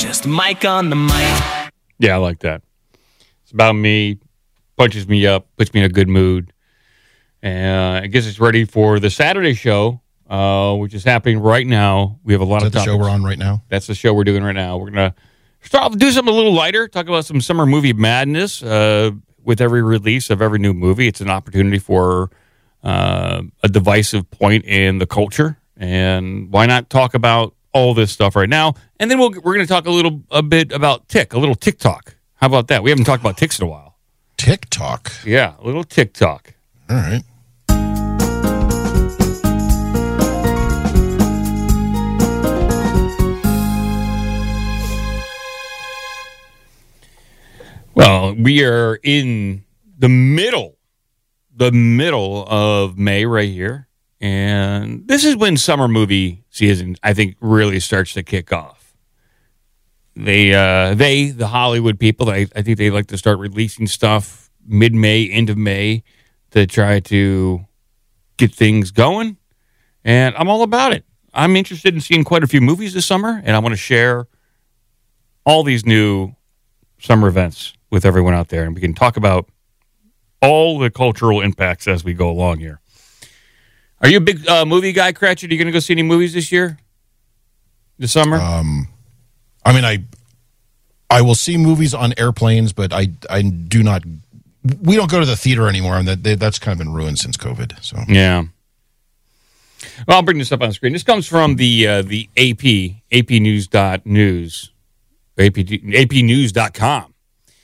Just Mike on the mic. Yeah, I like that. It's about me, punches me up, puts me in a good mood. And I guess it's ready for the Saturday show, which is happening right now. We have a lot of topics. Is that the show we're on right now? That's the show we're doing right now. We're going to start off, do something a little lighter, talk about some summer movie madness. With every release of every new movie, it's an opportunity for a divisive point in the culture. And why not talk about all this stuff right now? And then we're going to talk a bit about a little TikTok. How about that? We haven't talked about ticks in a while. TikTok? Yeah, a little TikTok. All right. Well, we are in the middle of May right here. And this is when summer movie season, I think, really starts to kick off. The Hollywood people, I think they like to start releasing stuff mid-May, end of May to try to get things going. And I'm all about it. I'm interested in seeing quite a few movies this summer, and I want to share all these new summer events with everyone out there. And we can talk about all the cultural impacts as we go along here. Are you a big movie guy, Cratchit? Are you going to go see any movies this year? This summer? I mean, I will see movies on airplanes, but I do not. We don't go to the theater anymore, and that's kind of been ruined since COVID. So yeah. Well, I'll bring this up on the screen. This comes from the AP, apnews.news, apnews.com.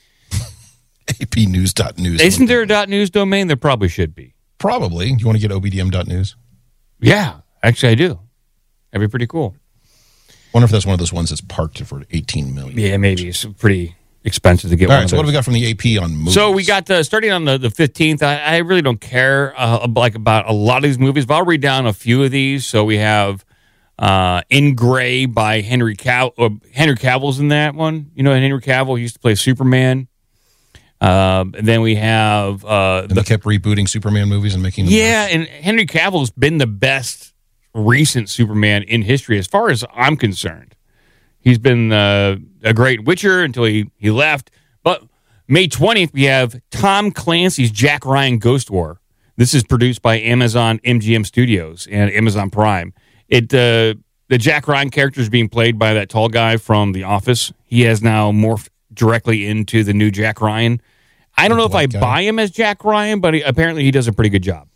apnews.news. Isn't there a .news domain? There probably should be. Probably. You want to get obdm.news? Yeah, actually I do. That'd be pretty cool. Wonder if that's one of those ones that's parked for $18 million. Yeah, maybe. It's pretty expensive to get All one right, of so those. what do we got from the AP on movies? So we got, starting on the 15th, I really don't care about a lot of these movies, but I'll read down a few of these. So we have In Gray by Henry Cavill. Henry Cavill's in that one. You know, Henry Cavill, he used to play Superman. And then we have... they kept rebooting Superman movies and making them worse. And Henry Cavill's been the best recent Superman in history as far as I'm concerned. He's been a great Witcher until he left. But May 20th, we have Tom Clancy's Jack Ryan Ghost War. This is produced by Amazon MGM Studios and Amazon Prime. The Jack Ryan character is being played by that tall guy from The Office. He has now morphed directly into the new Jack Ryan. I don't know if I buy him as Jack Ryan, but apparently he does a pretty good job.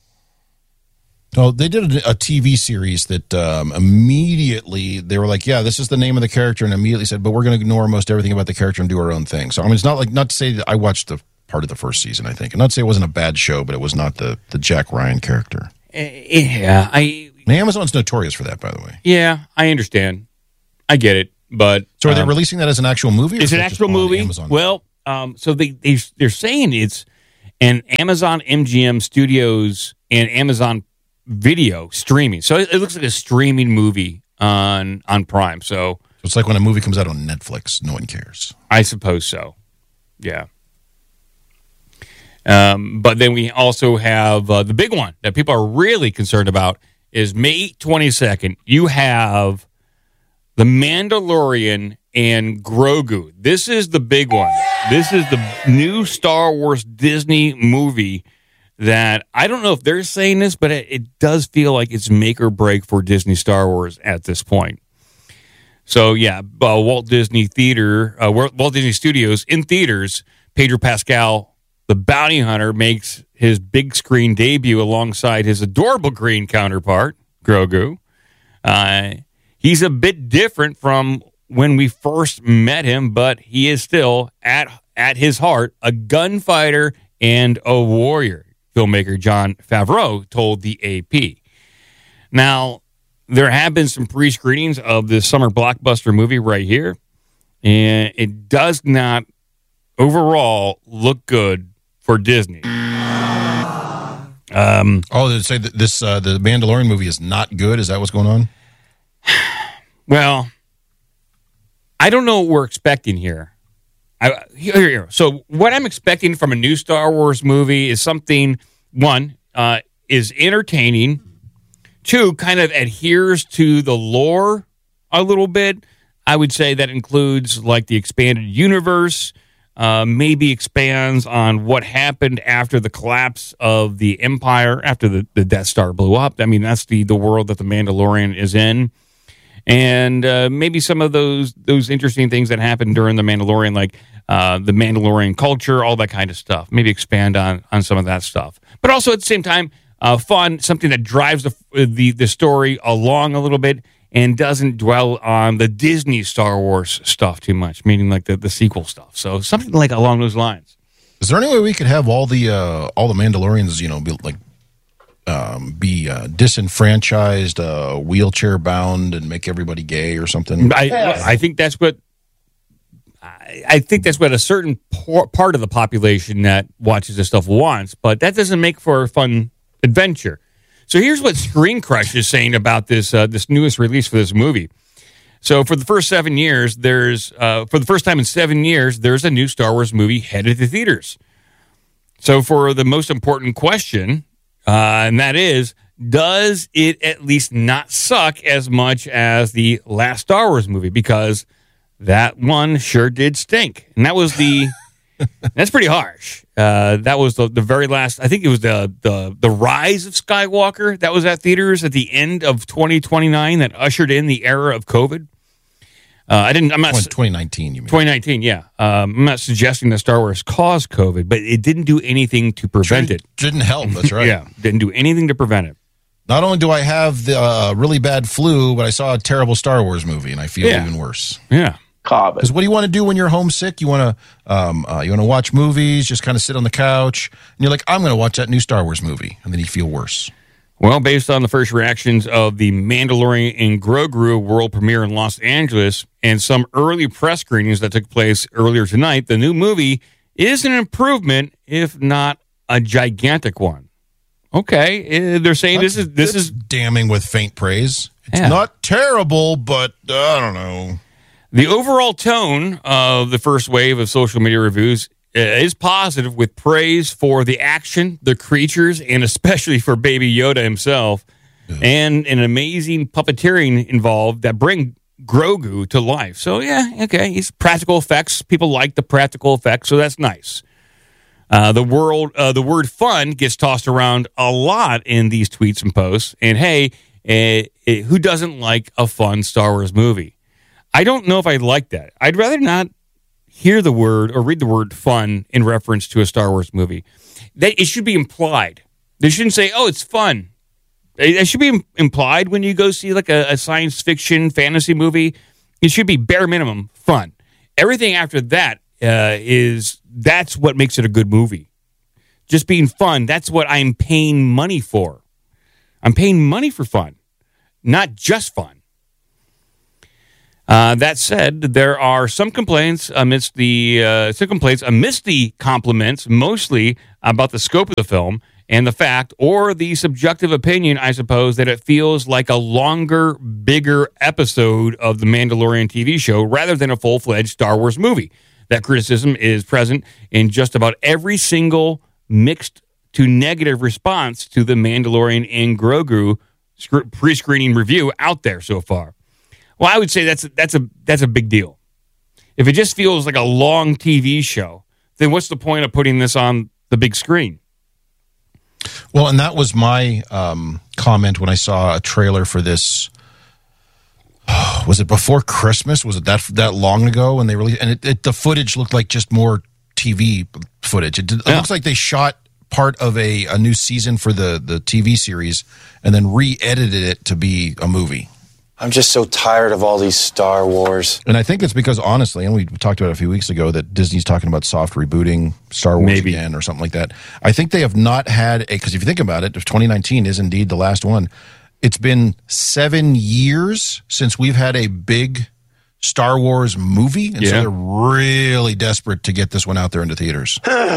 Oh, they did a TV series that immediately they were like, yeah, this is the name of the character, and immediately said, but we're going to ignore most everything about the character and do our own thing. So, I mean, it's not to say that I watched the part of the first season, I think. And not to say it wasn't a bad show, but it was not the Jack Ryan character. Yeah. And Amazon's notorious for that, by the way. Yeah, I understand. I get it. But so are they releasing that as an actual movie? It's an actual movie. Well, so they're saying it's an Amazon MGM Studios and Amazon Video streaming. So it looks like a streaming movie on Prime. So it's like when a movie comes out on Netflix, no one cares. I suppose so. Yeah. But then we also have the big one that people are really concerned about is May 22nd. You have The Mandalorian and Grogu. This is the big one. This is the new Star Wars Disney movie that I don't know if they're saying this, but it does feel like it's make or break for Disney Star Wars at this point. So, yeah, Walt Disney Studios in theaters, Pedro Pascal, the bounty hunter, makes his big screen debut alongside his adorable green counterpart, Grogu. He's a bit different from when we first met him, but he is still, at his heart, a gunfighter and a warrior, filmmaker Jon Favreau told the AP. Now, there have been some pre-screenings of this summer blockbuster movie right here, and it does not overall look good for Disney. They say that the Mandalorian movie is not good? Is that what's going on? Well, I don't know what we're expecting here. Here. So what I'm expecting from a new Star Wars movie is something, one, is entertaining, two, kind of adheres to the lore a little bit. I would say that includes like the expanded universe, maybe expands on what happened after the collapse of the Empire, after the Death Star blew up. I mean, that's the world that the Mandalorian is in. And maybe some of those interesting things that happened during the Mandalorian, like the Mandalorian culture, all that kind of stuff. Maybe expand on some of that stuff. But also at the same time, fun, something that drives the story along a little bit and doesn't dwell on the Disney Star Wars stuff too much, meaning like the sequel stuff. So something like along those lines. Is there any way we could have all the Mandalorians, be disenfranchised, wheelchair bound, and make everybody gay or something? I think that's what a certain part of the population that watches this stuff wants, but that doesn't make for a fun adventure. So here's what Screen Crush is saying about this newest release for this movie. So for the first 7 years, for the first time in 7 years, there's a new Star Wars movie headed to theaters. So for the most important question, and that is, does it at least not suck as much as the last Star Wars movie? Because that one sure did stink. And that was that's pretty harsh. That was the very last, I think it was the Rise of Skywalker that was at theaters at the end of 2029 that ushered in the era of COVID. I'm not 2019, you mean? 2019, yeah. I'm not suggesting that Star Wars caused COVID, but it didn't do anything to prevent it. Didn't help, that's right. Yeah, didn't do anything to prevent it. Not only do I have the really bad flu, but I saw a terrible Star Wars movie, and I feel even worse. Yeah. Because what do you want to do when you're homesick? You want to watch movies, just kind of sit on the couch, and you're like, I'm going to watch that new Star Wars movie, and then you feel worse. Well, based on the first reactions of the Mandalorian and Grogu world premiere in Los Angeles and some early press screenings that took place earlier tonight, the new movie is an improvement, if not a gigantic one. Okay, they're saying this is damning with faint praise. It's not terrible, but I don't know. The overall tone of the first wave of social media reviews is positive, with praise for the action, the creatures, and especially for Baby Yoda himself, and an amazing puppeteering involved that bring Grogu to life. So, it's practical effects. People like the practical effects, so that's nice. The word fun gets tossed around a lot in these tweets and posts. And hey, who doesn't like a fun Star Wars movie? I don't know if I like that. I'd rather not hear the word or read the word fun in reference to a Star Wars movie. It should be implied. They shouldn't say, oh, it's fun. It should be implied when you go see like a science fiction fantasy movie. It should be bare minimum fun. Everything after that that's what makes it a good movie. Just being fun, that's what I'm paying money for. I'm paying money for fun, not just fun. That said, there are some complaints amidst the compliments, mostly about the scope of the film and the fact, or the subjective opinion, I suppose, that it feels like a longer, bigger episode of the Mandalorian TV show rather than a full-fledged Star Wars movie. That criticism is present in just about every single mixed to negative response to the Mandalorian and Grogu pre-screening review out there so far. Well, I would say that's a big deal. If it just feels like a long TV show, then what's the point of putting this on the big screen? Well, and that was my comment when I saw a trailer for this. Was it before Christmas? Was it that long ago when they released? And the footage looked like just more TV footage. It looks like they shot part of a new season for the TV series and then re-edited it to be a movie. I'm just so tired of all these Star Wars. And I think it's because, honestly, and we talked about it a few weeks ago, that Disney's talking about soft rebooting Star Wars again or something like that. I think they have not had because if you think about it, if 2019 is indeed the last one, it's been 7 years since we've had a big Star Wars movie. And so they're really desperate to get this one out there into theaters.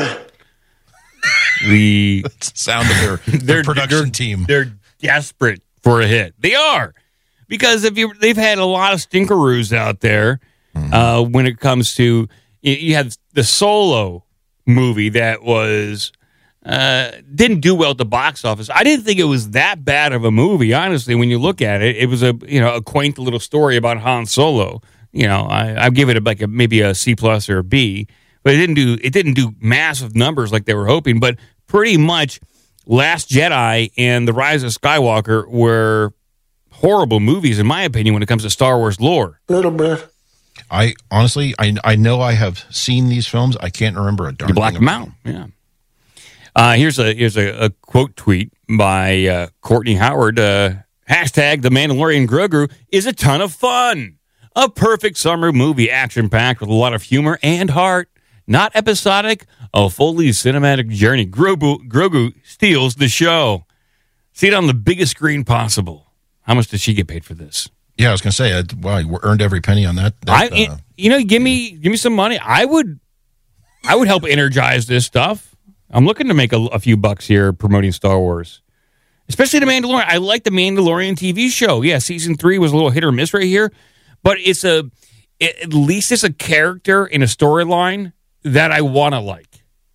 The sound of their production team. They're desperate for a hit. They are. Because they've had a lot of stinkeroos out there when it comes to, you have the Solo movie that was didn't do well at the box office. I didn't think it was that bad of a movie, honestly. When you look at it, it was a quaint little story about Han Solo. I give it maybe a C plus or a B, but it didn't do massive numbers like they were hoping. But pretty much, Last Jedi and The Rise of Skywalker were horrible movies, in my opinion, when it comes to Star Wars lore. A little bit. I honestly, I know I have seen these films. I can't remember a darn You black thing them about out. Yeah. Here's a quote tweet by Courtney Howard. Hashtag The Mandalorian Grogu is a ton of fun. A perfect summer movie, action-packed with a lot of humor and heart. Not episodic, a fully cinematic journey. Grogu steals the show. See it on the biggest screen possible. How much does she get paid for this? Yeah, I was going to say, wow, you earned every penny on that. Give me some money. I would help energize this stuff. I'm looking to make a few bucks here promoting Star Wars, especially The Mandalorian. I like The Mandalorian TV show. Yeah, season 3 was a little hit or miss right here, but at least it's a character in a storyline that I want to like.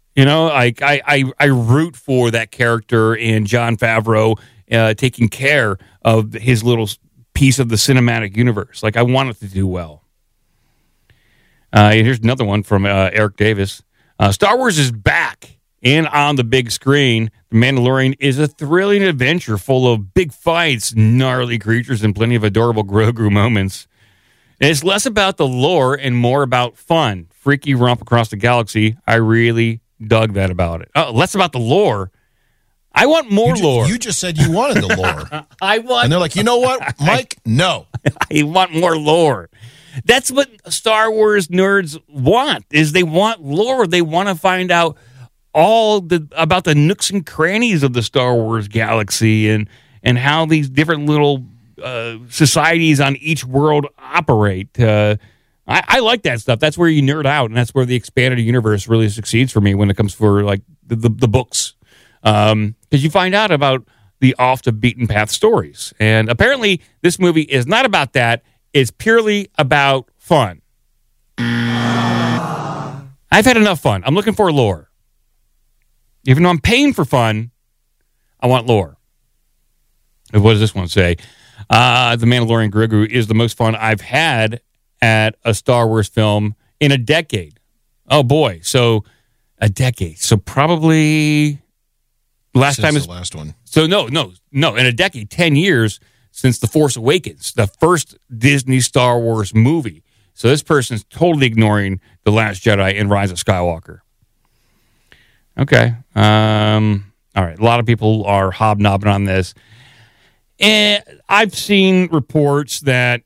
I root for that character and Jon Favreau taking care of his little piece of the cinematic universe. Like, I want it to do well. Here's another one from Eric Davis. Star Wars is back and on the big screen. The Mandalorian is a thrilling adventure full of big fights, gnarly creatures, and plenty of adorable Grogu moments. And it's less about the lore and more about fun. Freaky romp across the galaxy. I really dug that about it. Less about the lore. I want more lore. You just said you wanted the lore. And they're like, you know what, Mike? No. I want more lore. That's what Star Wars nerds want, is they want lore. They want to find out about the nooks and crannies of the Star Wars galaxy and how these different little societies on each world operate. I like that stuff. That's where you nerd out, and that's where the expanded universe really succeeds for me when it comes for like the books. Because you find out about the off the beaten path stories. And apparently this movie is not about that. It's purely about fun. I've had enough fun. I'm looking for lore. Even though I'm paying for fun, I want lore. What does this one say? The Mandalorian Grogu is the most fun I've had at a Star Wars film in a decade. Oh boy. So a decade. So probably last time is the last one. So no. In a decade, 10 years since The Force Awakens, the first Disney Star Wars movie. So this person's totally ignoring The Last Jedi and Rise of Skywalker. Okay. All right. A lot of people are hobnobbing on this. And I've seen reports that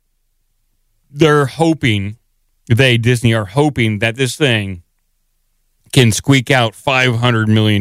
Disney are hoping that this thing can squeak out $500 million.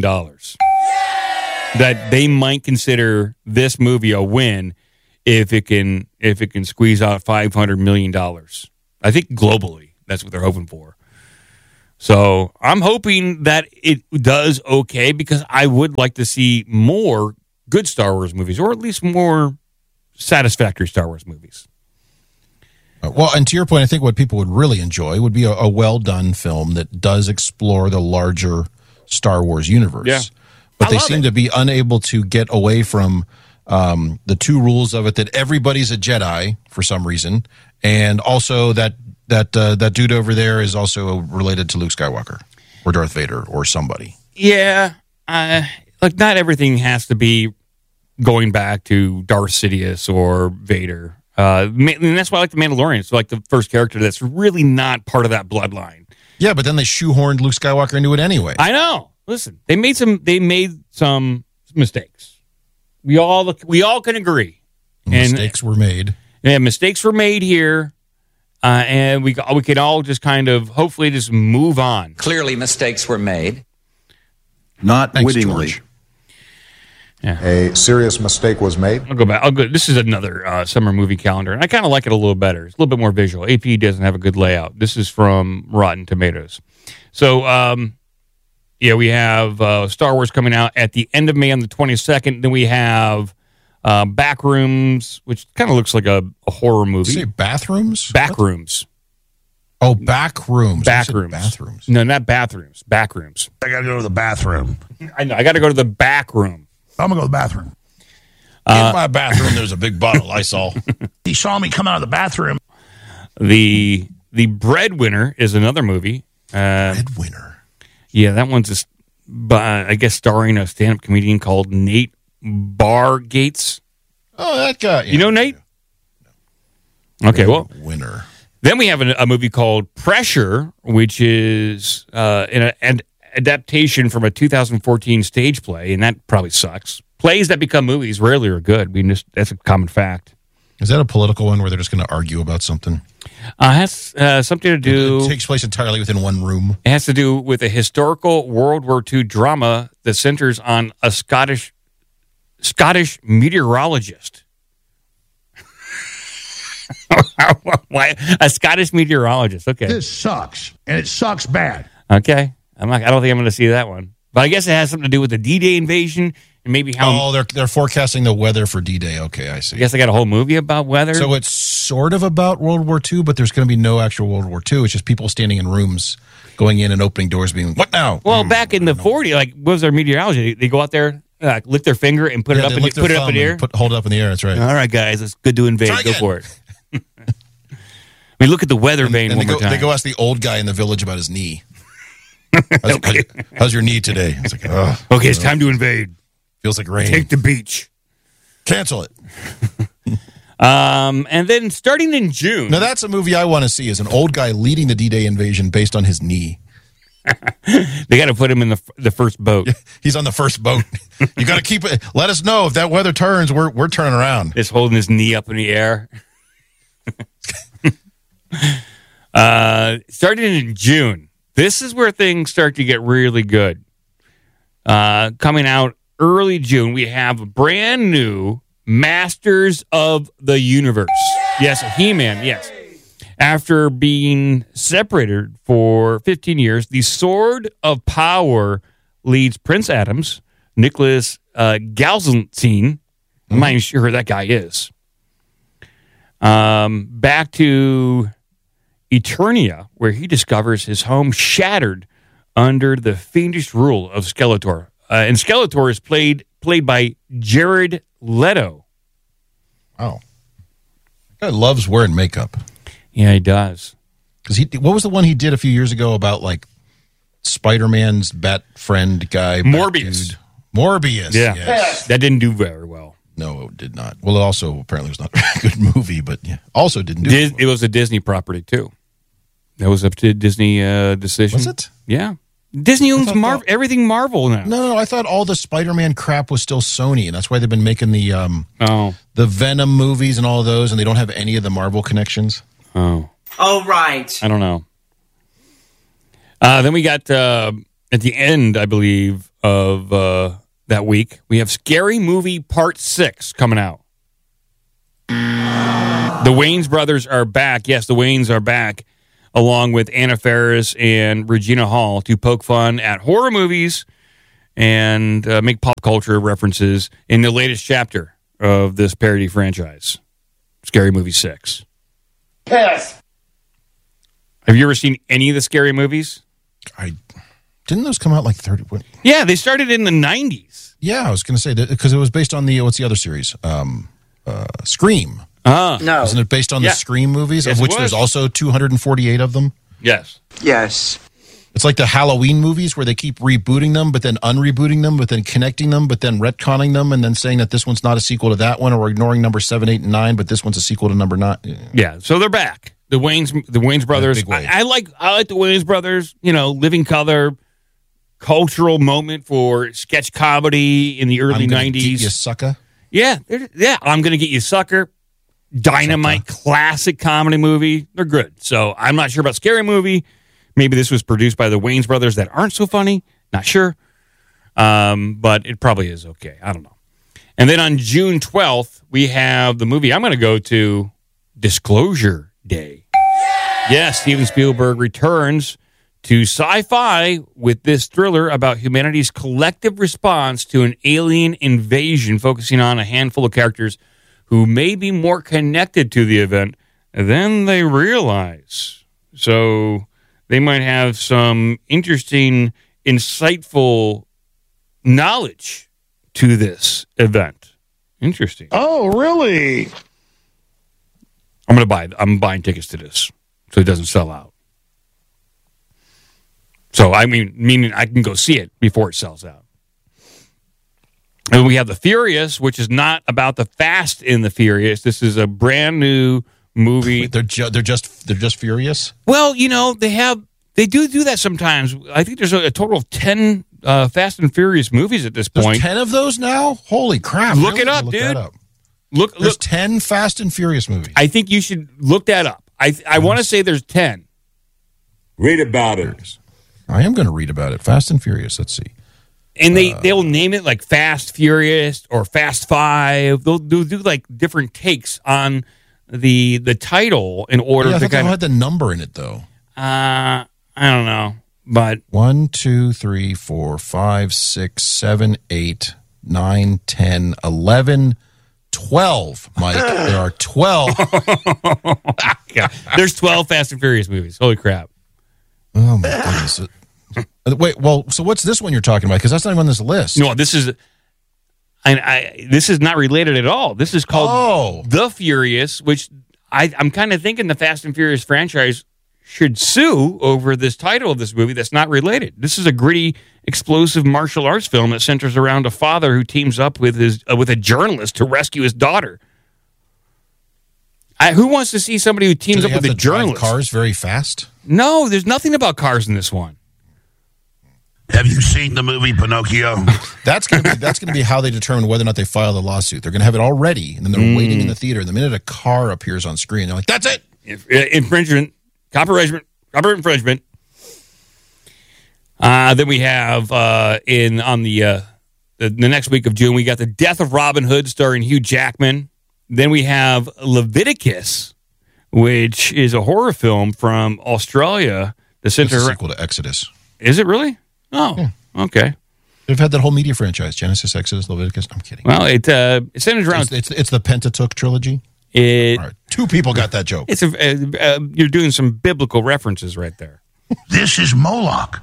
That they might consider this movie a win if it can squeeze out $500 million. I think globally, that's what they're hoping for. So I'm hoping that it does okay, because I would like to see more good Star Wars movies, or at least more satisfactory Star Wars movies. Well, and to your point, I think what people would really enjoy would be a well-done film that does explore the larger Star Wars universe. Yeah. But they seem to be unable to get away from the two rules of it, that everybody's a Jedi for some reason, and also that dude over there is also related to Luke Skywalker or Darth Vader or somebody. Yeah. Like, not everything has to be going back to Darth Sidious or Vader. And that's why I like The Mandalorian. It's like the first character that's really not part of that bloodline. Yeah, but then they shoehorned Luke Skywalker into it anyway. I know. Listen, they made some mistakes. We all can agree. Mistakes were made. Yeah, mistakes were made here. And we can all just kind of hopefully just move on. Clearly mistakes were made. Not Thanks, wittingly. George. Yeah. A serious mistake was made. I'll go back. This is another summer movie calendar, and I kind of like it a little better. It's a little bit more visual. AP doesn't have a good layout. This is from Rotten Tomatoes. So, we have Star Wars coming out at the end of May on the 22nd. Then we have Backrooms, which kind of looks like a horror movie. Did you say bathrooms? Backrooms. Oh, Backrooms. Backrooms. Bathrooms. No, not bathrooms. Backrooms. I got to go to the bathroom. I know. I got to go to the back room. I'm going to go to the bathroom. In my bathroom, there's a big bottle of Lysol. He saw me come out of the bathroom. The Breadwinner is another movie. Breadwinner. Yeah, that one's just, I guess, starring a stand-up comedian called Nate Bargatze. Oh, that guy. You know Nate? Okay, well, Winner. then we have a movie called Pressure, which is an adaptation from a 2014 stage play, and that probably sucks. Plays that become movies rarely are good. That's a common fact. Is that a political one where they're just going to argue about something? Has something to do. It takes place entirely within one room. It has to do with a historical World War II drama that centers on a Scottish meteorologist. Why a Scottish meteorologist? Okay, This sucks, and it sucks bad. okay. I don't think I'm going to see that one, but I guess it has something to do with the D-Day invasion and maybe how. Oh, they're forecasting the weather for D-Day. Okay, I see. I guess I got a whole movie about weather. So it's sort of about World War II, but there's going to be no actual World War II. It's just people standing in rooms, going in and opening doors, being, what now? Well, back in the 40s, like, what was their meteorology? They go out there, lick their finger and put it up in the air. Hold it up in the air. That's right. All right, guys, it's good to invade. Try Go again. for it. We look at the weather vane And one more time. they go ask the old guy in the village about his knee. How's your knee today? It's like, Okay, it's time to invade. feels like rain. Take the beach. Cancel it. And then starting in June. Now that's a movie I want to see. Is an old guy leading the D-Day invasion based on his knee. They got to put him in the first boat. He's on the first boat. You got to keep it. Let us know if that weather turns. We're turning around. Just holding his knee up in the air. Starting in June. This is where things start to get really good. Coming out early June, we have a brand new Masters of the Universe. Yes, He-Man, yes. After being separated for 15 years, the Sword of Power leads Prince Adams, Nicholas Galzantine. I'm not even sure who that guy is. Back to Eternia, where he discovers his home shattered under the fiendish rule of Skeletor. And Skeletor is played by Jared Leto. Oh, that guy loves wearing makeup. Yeah, he does. Because what was the one he did a few years ago about like Spider-Man's bat friend guy? Morbius. Dude? Morbius. Yeah. Yes. That didn't do very well. No, it did not. Well, it also apparently was not a very good movie, but yeah, also didn't do It was a Disney property, too. That was a Disney decision. Was it? Yeah. Disney owns everything Marvel now. No, I thought all the Spider-Man crap was still Sony, and that's why they've been making the Venom movies and all of those, and they don't have any of the Marvel connections. Oh. Oh, right. I don't know. Then we got, at the end, I believe, of that week, we have Scary Movie Part 6 coming out. The Wayans brothers are back. Yes, the Wayans are back, along with Anna Faris and Regina Hall, to poke fun at horror movies and make pop culture references in the latest chapter of this parody franchise, Scary Movie 6. Pass. Have you ever seen any of the Scary movies? Didn't those come out like 30? What? Yeah, they started in the 90s. Yeah, I was going to say that because it was based on what's the other series? Scream. No. Isn't it based on the Scream movies, Yes, of which it was. there's also 248 of them? Yes. Yes. It's like the Halloween movies where they keep rebooting them, but then unrebooting them, but then connecting them, but then retconning them, and then saying that this one's not a sequel to that one, or ignoring number 7, 8, and 9, but this one's a sequel to number 9. Yeah, so they're back. The Wayans brothers. big wave. I like the Wayans brothers. You know, living color, cultural moment for sketch comedy in the early I'm gonna '90s. get you, sucker. Yeah. I'm gonna get you, sucker. Dynamite, classic comedy movie. They're good. So I'm not sure about Scary Movie. Maybe this was produced by the Wayans brothers that aren't so funny. Not sure. But it probably is okay. I don't know. And then on June 12th, we have the movie I'm going to go to, Disclosure Day. Yes, Steven Spielberg returns to sci-fi with this thriller about humanity's collective response to an alien invasion, focusing on a handful of characters who may be more connected to the event than they realize. So they might have some interesting, insightful knowledge to this event. Interesting. Oh, really? I'm buying tickets to this so it doesn't sell out. So, I mean, meaning I can go see it before it sells out. And we have The Furious, which is not about the Fast and the Furious. This is a brand new movie. They're just furious. Well, you know, they do that sometimes. I think there's a total of 10 Fast and Furious movies at this There's point. 10 of those now? Holy crap. Look Really? it up, Look dude. that up. Look, There's 10 Fast and Furious movies. I think you should look that up. I want to say there's 10. Read about it. I am going to read about it. Fast and Furious. Let's see. And they'll name it like Fast Furious or Fast 5. They'll do like different takes on the title in order I to thought they kind had the number in it, though. I don't know. But 1, 2, 3, 4, 5, 6, 7, 8, 9, 10, 11, 12. Mike, there are 12. yeah, there's 12 Fast and Furious movies. Holy crap. Oh, my goodness. Wait, well, so what's this one you're talking about? Because that's not even on this list. No, this is this is not related at all. This is called The Furious, which I'm kind of thinking the Fast and Furious franchise should sue over this title of this movie that's not related. This is a gritty, explosive martial arts film that centers around a father who teams up with a journalist to rescue his daughter. Who wants to see somebody who teams up with a journalist? Drive cars very fast? No, there's nothing about cars in this one. Have you seen the movie Pinocchio? That's gonna be how they determine whether or not they file the lawsuit. They're gonna have it all ready, and then they're waiting in the theater. And the minute a car appears on screen, they're like, "That's it." Infringement, copyright infringement. Then we have on the next week of June, we got The Death of Robin Hood starring Hugh Jackman. Then we have Leviticus, which is a horror film from Australia. It's a sequel to Exodus. Is it really? Oh, yeah. Okay. They've had that whole media franchise: Genesis, Exodus, Leviticus. I'm kidding. Well, it centers around. It's the Pentateuch trilogy. All right, 2 people got that joke. It's you're doing some biblical references right there. This is Moloch.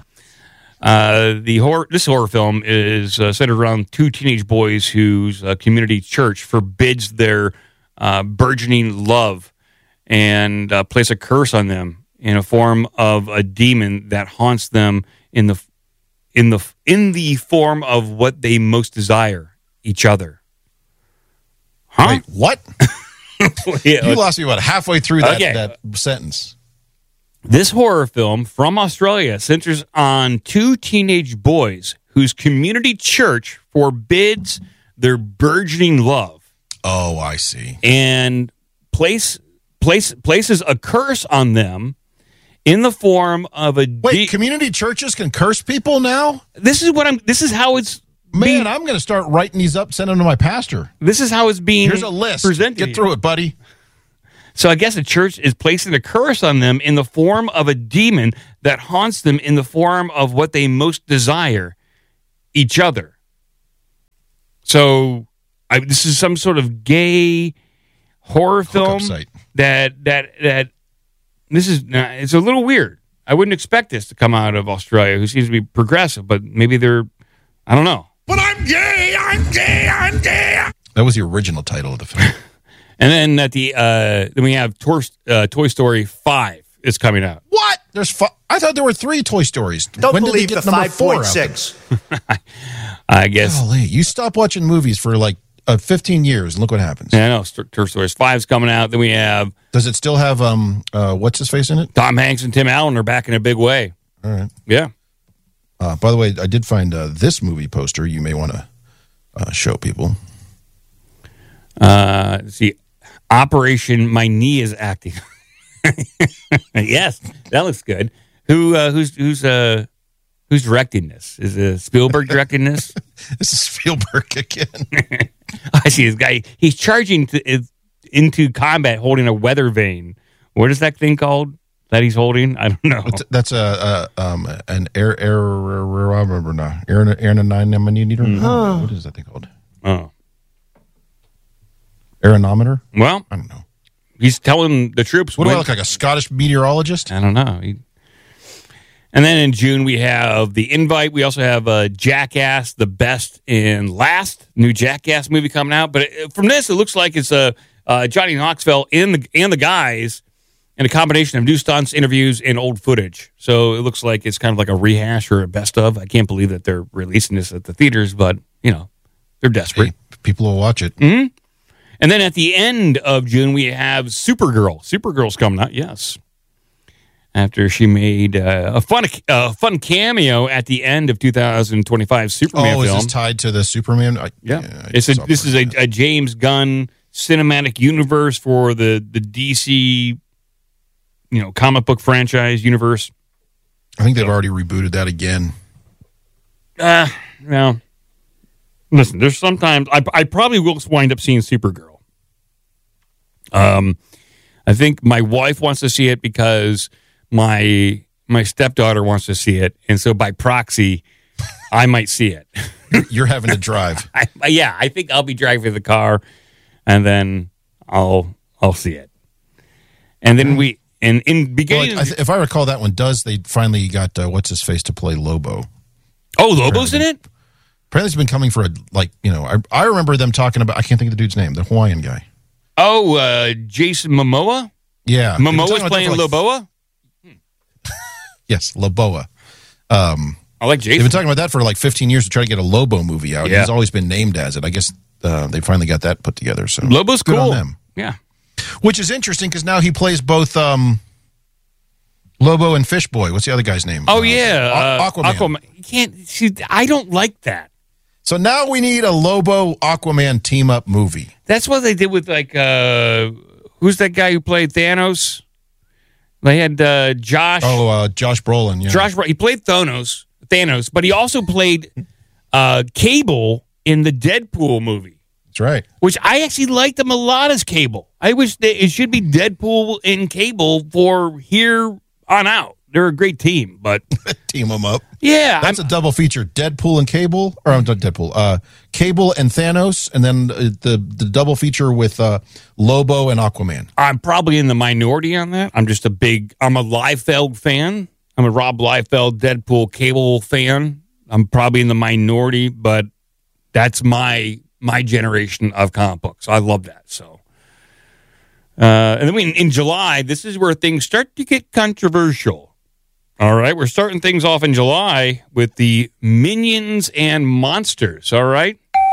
This horror film is centered around 2 teenage boys whose community church forbids their burgeoning love and place a curse on them in a form of a demon that haunts them in the form of what they most desire, each other. Huh? Wait, what? Yeah, you lost me about halfway through that sentence. This horror film from Australia centers on 2 teenage boys whose community church forbids their burgeoning love. Oh, I see. And places a curse on them in the form of a community churches can curse people now? This is how it's Man, I'm going to start writing these up, sending them to my pastor. This is how it's being Here's a list. presented. Get through it, buddy. So I guess the church is placing a curse on them in the form of a demon that haunts them in the form of what they most desire, each other. So this is some sort of gay horror film that this is it's a little weird. I wouldn't expect this to come out of Australia, who seems to be progressive, but maybe I don't know. But I'm gay, I'm gay, I'm gay. That was the original title of the film. And then then we have Toy Story 5 is coming out. What? There's I thought there were 3 Toy Stories. Don't when did believe they get the number 4 out 5.6. I guess. Golly, you stop watching movies for like 15 years and look what happens. Yeah, I know. Toy Story 5 is coming out. Then we have. Does it still have what's his face in it? Tom Hanks and Tim Allen are back in a big way. All right. Yeah. By the way, I did find this movie poster. You may want to show people. Let's see, Operation My Knee is Acting. Yes, that looks good. Who's directing this? Is it Spielberg directing this? This is Spielberg again. I see this guy. He's charging into combat holding a weather vane. What is that thing called that he's holding? I don't know. That's an aeronometer. What is that thing called? Oh, aeronometer. Well, I don't know. He's telling the troops. What do I look like, a Scottish meteorologist? I don't know. And then in June, we have The Invite. We also have Jackass, The Best and Last, new Jackass movie coming out. But from this, it looks like it's a Johnny Knoxville and the guys in a combination of new stunts, interviews, and old footage. So it looks like it's kind of like a rehash or a best of. I can't believe that they're releasing this at the theaters, but, they're desperate. Hey, people will watch it. Mm-hmm. And then at the end of June, we have Supergirl. Supergirl's coming out, yes. After she made a fun cameo at the end of 2025 Superman film. Is this tied to the Superman? This is a James Gunn cinematic universe for the DC, comic book franchise universe. I think they've already rebooted that again. No. Listen, there's sometimes I probably will wind up seeing Supergirl. I think my wife wants to see it because my stepdaughter wants to see it, and so by proxy, I might see it. You're having to drive. I think I'll be driving the car, and then I'll see it. And then in beginning, if I recall, that one they finally got what's his face to play Lobo. Oh, Lobo's in it. Apparently, it's been coming for I remember them talking about. I can't think of the dude's name, the Hawaiian guy. Oh, Jason Momoa. Yeah, Momoa's playing Loboa. Yes, Loboa. I like Jason. They've been talking about that for 15 years to try to get a Lobo movie out. Yeah. He's always been named as it. I guess they finally got that put together. So Lobo's good cool. on them. Yeah, which is interesting because now he plays both Lobo and Fish Boy. What's the other guy's name? Oh yeah, Aquaman. You can't see. I don't like that. So now we need a Lobo Aquaman team up movie. That's what they did with who's that guy who played Thanos? They had Josh. Josh Brolin. Yeah. Josh. He played Thanos, but he also played Cable in the Deadpool movie. That's right. Which I actually liked him a lot as Cable. I wish it should be Deadpool and Cable for here on out. They're a great team, but team them up. Yeah, that's a double feature: Deadpool and Cable, or I'm not Deadpool, Cable and Thanos, and then the double feature with Lobo and Aquaman. I'm probably in the minority on that. I'm a Liefeld fan. I'm a Rob Liefeld Deadpool Cable fan. I'm probably in the minority, but that's my generation of comic books. I love that. So, and then in July, this is where things start to get controversial. All right, we're starting things off in July with the Minions and Monsters, all right?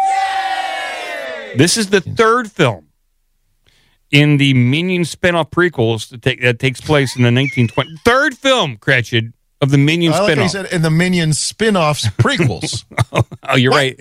Yay! This is the third film in the Minions spinoff prequels that takes place in the 1920s. Third film, Cratchit, of the Minions spinoff. He said in the Minions spinoffs prequels. Oh, you're right.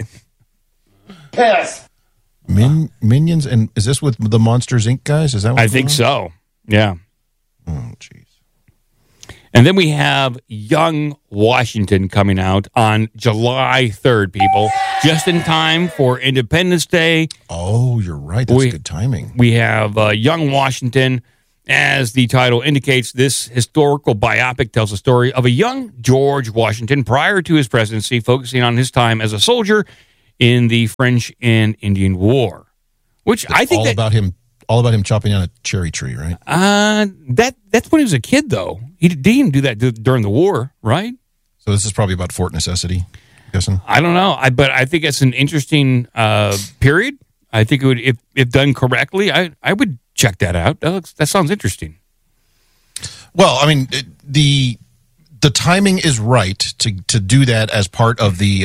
Pass. Minions, and is this with the Monsters, Inc. guys? Is that what I think so, yeah. Oh, jeez. And then we have Young Washington coming out on July 3rd, people. Just in time for Independence Day. Oh, you're right. That's good timing. We have Young Washington. As the title indicates, this historical biopic tells the story of a young George Washington prior to his presidency, focusing on his time as a soldier in the French and Indian War. Which I think all about him chopping down a cherry tree, right? That's when he was a kid, though. He didn't do that during the war, right? So this is probably about Fort Necessity, I'm guessing. I don't know, but I think it's an interesting period. I think it would, if done correctly, I would check that out. That sounds interesting. Well, I mean, the timing is right to do that as part of the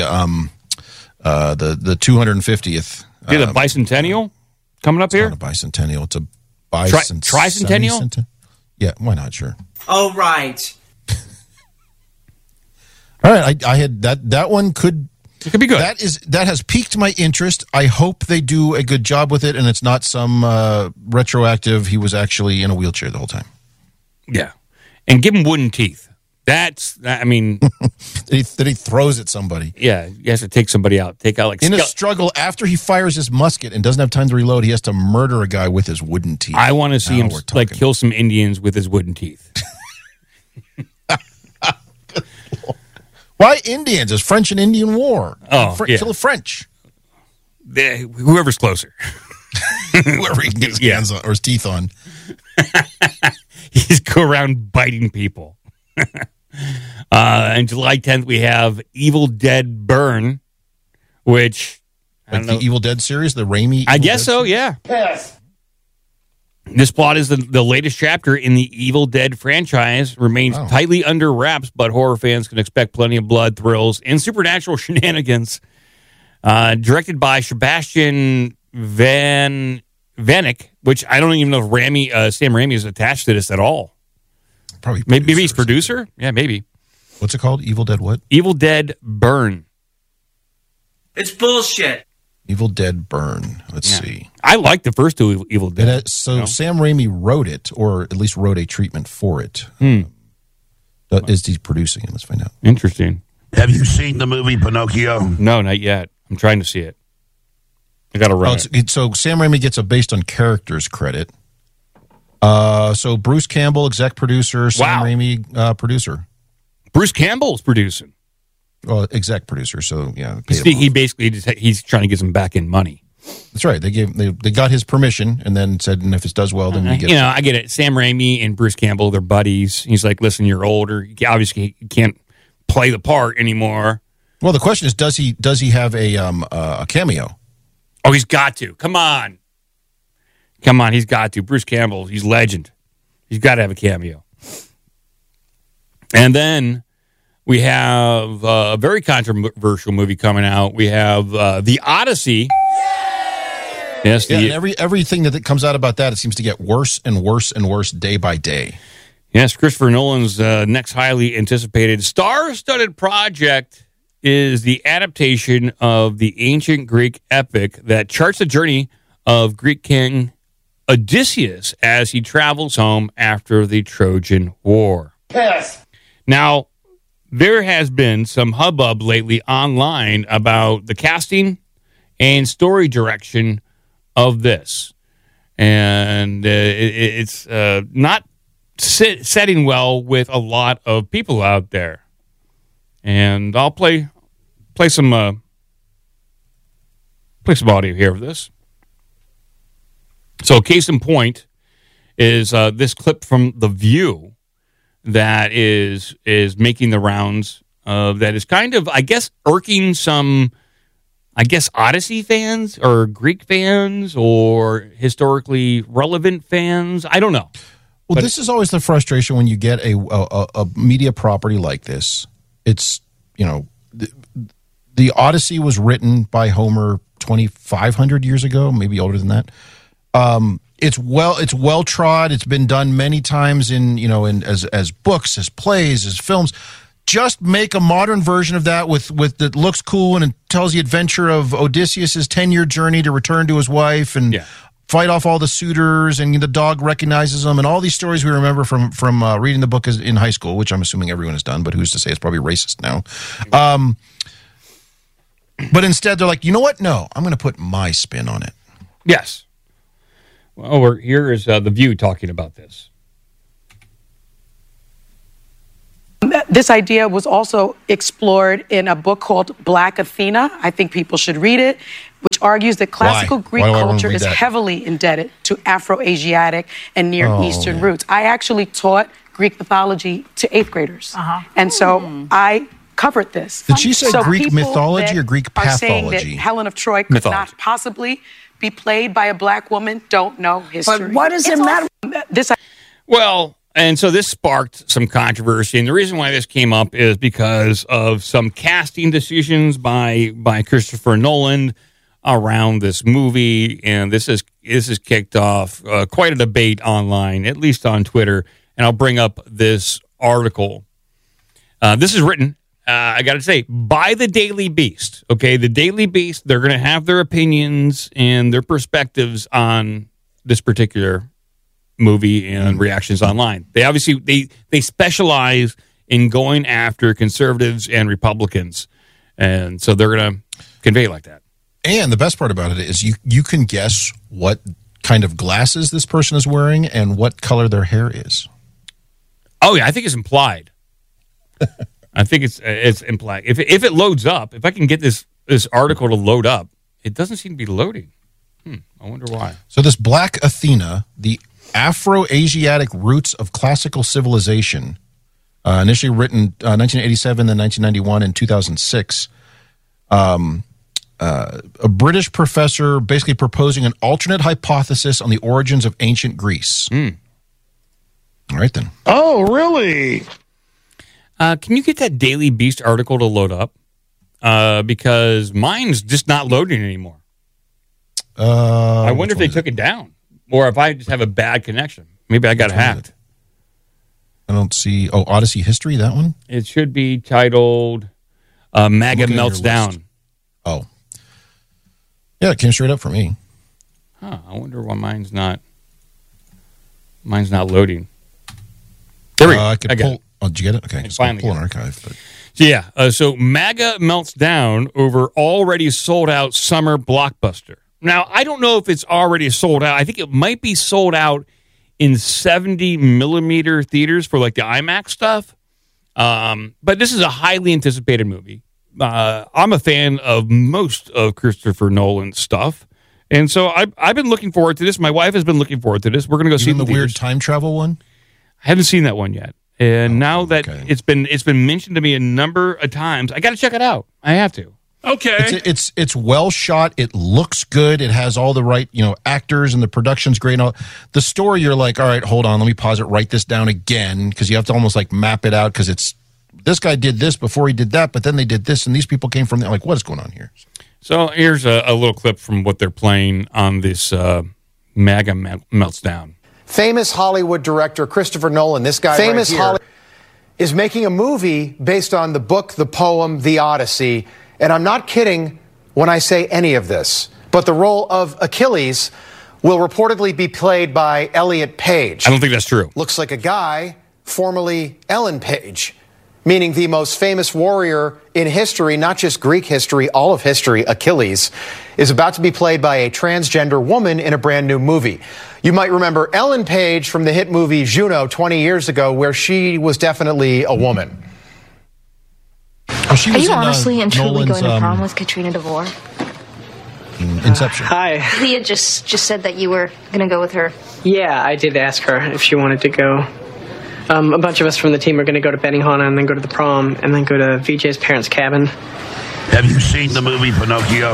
250th. The bicentennial coming up here. Not a bicentennial. It's a tricentennial. Yeah, why not? Sure. All right. All right. I had that one could. It could be good. That has piqued my interest. I hope they do a good job with it, and it's not some retroactive. He was actually in a wheelchair the whole time. Yeah, and give him wooden teeth. That he throws at somebody. Yeah, he has to take somebody out. Take out like in a struggle after he fires his musket and doesn't have time to reload. He has to murder a guy with his wooden teeth. I want to see him kill some Indians with his wooden teeth. Why Indians? It's French and Indian War. Oh, kill the French. Whoever's closer. Whoever he can get his hands on or his teeth on. He's go around biting people. And July 10th, we have Evil Dead Burn, which the Evil Dead series, the Raimi. I guess so. Yeah. Pass. This plot is the latest chapter in the Evil Dead franchise. Remains tightly under wraps, but horror fans can expect plenty of blood, thrills, and supernatural shenanigans. Directed by Sebastian Vanek, which I don't even know if Sam Raimi is attached to this at all. Probably. Maybe he's producer? Yeah, maybe. What's it called? Evil Dead what? Evil Dead Burn. It's bullshit. Evil Dead Burn. Let's see. I like the first two Evil Dead. Sam Raimi wrote it, or at least wrote a treatment for it. Is he producing it? Let's find out. Interesting. Have you seen the movie Pinocchio? No, not yet. I'm trying to see it. I got to run it. So Sam Raimi gets a based on characters credit. So Bruce Campbell, exec producer. Sam Raimi, producer. Bruce Campbell's producing. Well, exec producer. So yeah, he's trying to get some back end money. That's right. They got his permission and then said, and if it does well, then we get. I get it. Sam Raimi and Bruce Campbell, they're buddies. He's like, listen, you're older. Obviously, you can't play the part anymore. Well, the question is, does he have a cameo? Oh, he's got to. Come on, he's got to. Bruce Campbell, he's legend. He's got to have a cameo. And then we have a very controversial movie coming out. We have The Odyssey. Yes, and everything that comes out about that, it seems to get worse and worse and worse day by day. Yes, Christopher Nolan's next highly anticipated star-studded project is the adaptation of the ancient Greek epic that charts the journey of Greek king Odysseus as he travels home after the Trojan War. Pass. Now, there has been some hubbub lately online about the casting and story direction of this. And it's not setting well with a lot of people out there. And I'll play some audio here of this. So, case in point is this clip from The View that is making the rounds. That is kind of, I guess, irking some, Odyssey fans or Greek fans or historically relevant fans. I don't know. Well, this is always the frustration when you get a media property like this. It's, the Odyssey was written by Homer 2,500 years ago, maybe older than that. It's well trod. It's been done many times as books, as plays, as films. Just make a modern version of that with that looks cool and it tells the adventure of Odysseus' 10-year journey to return to his wife and fight off all the suitors, and the dog recognizes him, and all these stories we remember from reading the book in high school, which I'm assuming everyone has done, but who's to say? It's probably racist now. But instead, they're like, you know what? No, I'm going to put my spin on it. Yes. Well, here is The View talking about this. This idea was also explored in a book called Black Athena. I think people should read it, which argues that classical Greek culture is heavily indebted to Afro-Asiatic and Near Eastern roots. I actually taught Greek mythology to 8th graders. And so I covered this. Did she say Greek mythology or Greek pathology? Are saying that Helen of Troy could not possibly be played by a black woman, don't know history. But what does it matter? And so this sparked some controversy, and the reason why this came up is because of some casting decisions by Christopher Nolan around this movie, and this has kicked off quite a debate online, at least on Twitter. And I'll bring up this article. This is written, I got to say, by the Daily Beast. Okay, the Daily Beast, they're going to have their opinions and their perspectives on this particular movie and reactions online. They obviously they specialize in going after conservatives and Republicans, and so they're going to convey it like that. And the best part about it is you can guess what kind of glasses this person is wearing and what color their hair is. Oh yeah, I think it's implied. I think it's implied. If it loads up, if I can get this article to load up, it doesn't seem to be loading. I wonder why. So this Black Athena, the Afro-Asiatic roots of classical civilization, initially written 1987, then 1991, and 2006. a British professor basically proposing an alternate hypothesis on the origins of ancient Greece. All right, then. Oh, really? Can you get that Daily Beast article to load up? Because mine's just not loading anymore. I wonder if they took it down, or if I just have a bad connection. Maybe I got hacked. I don't see. Oh, Odyssey History, that one? It should be titled MAGA Melts Down. Oh. Yeah, it came straight up for me. Huh, I wonder why mine's not loading. There we go. I could pull. Oh, did you get it? Okay. So finally pull an archive. But. So yeah, so MAGA melts down over already sold out summer blockbuster. Now, I don't know if it's already sold out. I think it might be sold out in 70 millimeter theaters for like the IMAX stuff. But this is a highly anticipated movie. I'm a fan of most of Christopher Nolan's stuff. And so I've been looking forward to this. My wife has been looking forward to this. We're going to go see the weird time travel one? I haven't seen that one yet. And now that it's been mentioned to me a number of times, I got to check it out. I have to. Okay. It's well shot. It looks good. It has all the right, actors, and the production's great. And all. The story, you're like, all right, hold on, let me pause it, write this down again, because you have to almost like map it out, because it's this guy did this before he did that, but then they did this, and these people came from there. Like, what is going on here? So here's a little clip from what they're playing on this MAGA Melts Down. Famous Hollywood director Christopher Nolan, this guy right here, is making a movie based on the book, the poem, The Odyssey. And I'm not kidding when I say any of this. But the role of Achilles will reportedly be played by Elliot Page. I don't think that's true. Looks like a guy, formerly Ellen Page, meaning the most famous warrior in history, not just Greek history, all of history, Achilles, is about to be played by a transgender woman in a brand new movie. You might remember Ellen Page from the hit movie Juno 20 years ago, where she was definitely a woman. Oh, Are you honestly and truly going to prom with Katrina DeVore? Inception. Hi. Leah just said that you were going to go with her. Yeah, I did ask her if she wanted to go. A bunch of us from the team are going to go to Benihana and then go to the prom and then go to VJ's parents' cabin. Have you seen the movie Pinocchio?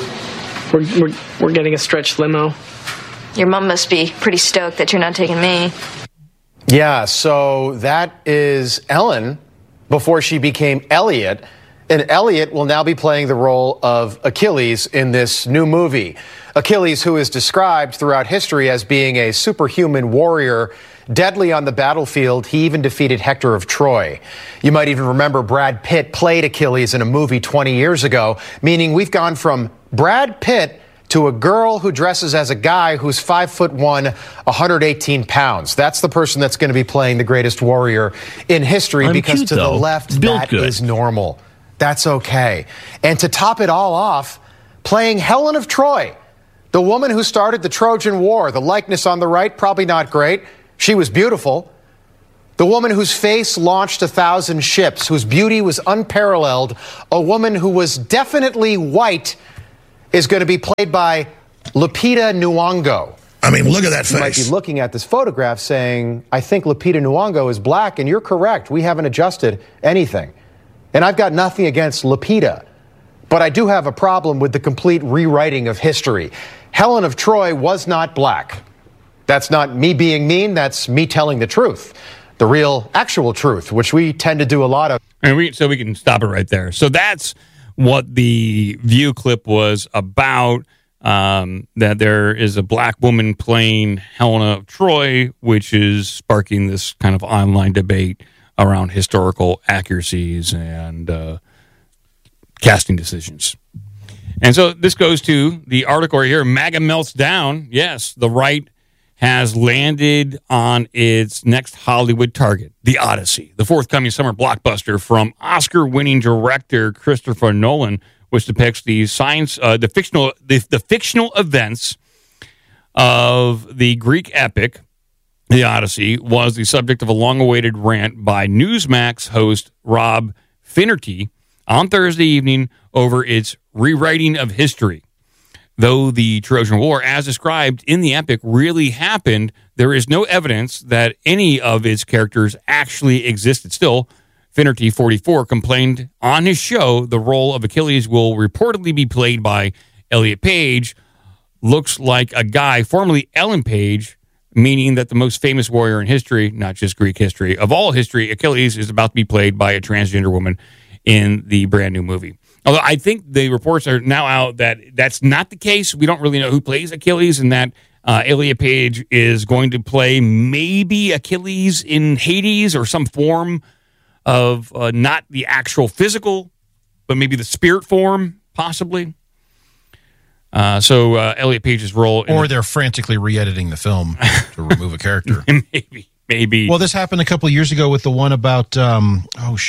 We're getting a stretch limo. Your mom must be pretty stoked that you're not taking me. Yeah, so that is Ellen before she became Elliot. And Elliot will now be playing the role of Achilles in this new movie. Achilles, who is described throughout history as being a superhuman warrior, deadly on the battlefield. He even defeated Hector of Troy. You might even remember Brad Pitt played Achilles in a movie 20 years ago, meaning we've gone from Brad Pitt to a girl who dresses as a guy who's 5'1", 118 pounds. That's the person that's going to be playing the greatest warrior in history, because to the left, that is normal. That's okay. And to top it all off, playing Helen of Troy, the woman who started the Trojan War. The likeness on the right, probably not great. She was beautiful. The woman whose face launched 1,000 ships, whose beauty was unparalleled, a woman who was definitely white, is going to be played by Lupita Nyong'o. I mean, look at that face. You might be looking at this photograph saying, I think Lupita Nyong'o is black, and you're correct. We haven't adjusted anything. And I've got nothing against Lupita, but I do have a problem with the complete rewriting of history. Helen of Troy was not black. That's not me being mean. That's me telling the truth, the real, actual truth, which we tend to do a lot of. And so we can stop it right there. So that's what the View clip was about, that there is a black woman playing Helena of Troy, which is sparking this kind of online debate around historical accuracies and casting decisions. And so this goes to the article right here, MAGA Melts Down. Yes, the right has landed on its next Hollywood target, The Odyssey, the forthcoming summer blockbuster from Oscar-winning director Christopher Nolan, which depicts the fictional events of the Greek epic. The Odyssey was the subject of a long-awaited rant by Newsmax host Rob Finnerty on Thursday evening over its rewriting of history. Though the Trojan War, as described in the epic, really happened, there is no evidence that any of its characters actually existed. Still, Finnerty, 44, complained on his show the role of Achilles will reportedly be played by Elliot Page. Looks like a guy, formerly Ellen Page, meaning that the most famous warrior in history, not just Greek history, of all history, Achilles is about to be played by a transgender woman in the brand new movie. Although I think the reports are now out that that's not the case. We don't really know who plays Achilles, and that Elliot Page is going to play maybe Achilles in Hades or some form of not the actual physical, but maybe the spirit form, possibly. So Elliot Page's role... Or they're frantically re-editing the film to remove a character. Maybe. Well, this happened a couple of years ago with the one about, the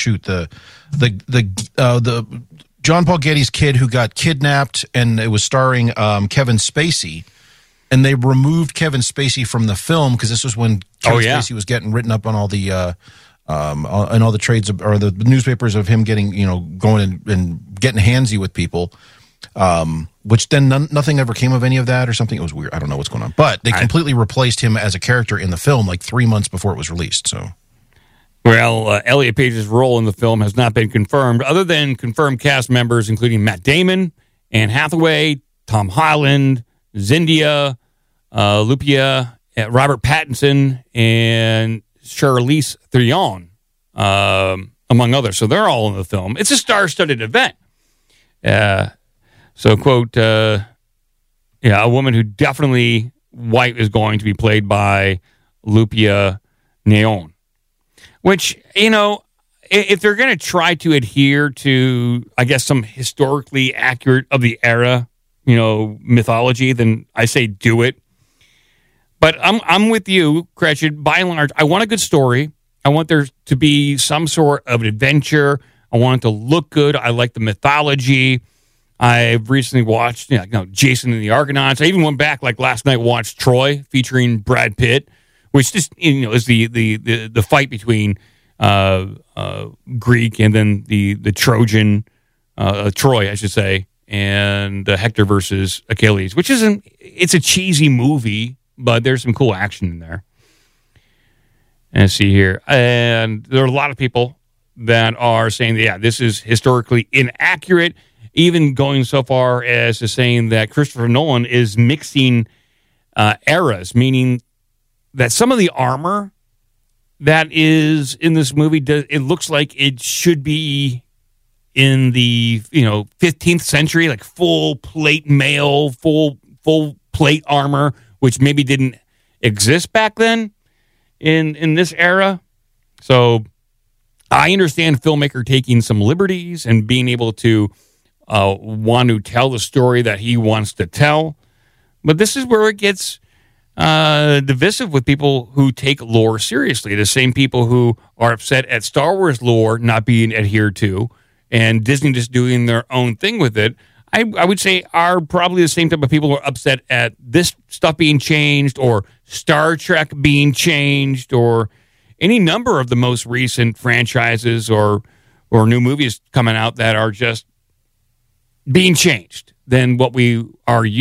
John Paul Getty's kid who got kidnapped, and it was starring Kevin Spacey. And they removed Kevin Spacey from the film because this was when Kevin Spacey was getting written up on all the... and all the trades or the newspapers of him getting, going and getting handsy with people, which then nothing ever came of any of that or something. It was weird. I don't know what's going on, but they completely replaced him as a character in the film like 3 months before it was released. So, well, Elliot Page's role in the film has not been confirmed, other than confirmed cast members including Matt Damon, Anne Hathaway, Tom Holland, Zendaya, Lupita, Robert Pattinson, and Charlize Theron, among others. So they're all in the film. It's a star-studded event. So, quote, a woman who definitely white is going to be played by Lupita Nyong'o. Which, if they're going to try to adhere to, I guess, some historically accurate of the era, mythology, then I say do it. But I'm with you, Gretchen. By and large, I want a good story. I want there to be some sort of adventure. I want it to look good. I like the mythology. I've recently watched Jason and the Argonauts. I even went back last night, watched Troy featuring Brad Pitt, which just is the fight between Greek and then the Trojan, Troy, I should say, and Hector versus Achilles, which it's a cheesy movie, but there's some cool action in there. And let's see here. And there are a lot of people that are saying that, this is historically inaccurate, even going so far as to saying that Christopher Nolan is mixing eras, meaning that some of the armor that is in this movie, it looks like it should be in the 15th century, like full plate mail, full plate armor, which maybe didn't exist back then in this era. So I understand filmmaker taking some liberties and being able to want to tell the story that he wants to tell. But this is where it gets divisive with people who take lore seriously. The same people who are upset at Star Wars lore not being adhered to and Disney just doing their own thing with it, I would say are probably the same type of people who are upset at this stuff being changed or Star Trek being changed or any number of the most recent franchises or new movies coming out that are just being changed than what we are used